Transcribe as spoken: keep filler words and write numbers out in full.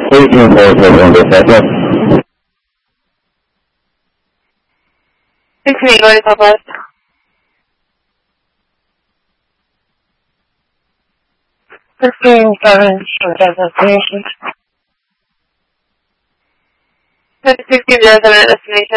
eighteen forty-seven dispatcher. sixteen going to Southwest. sixteen seven, short destination. sixteen zero seven at destination.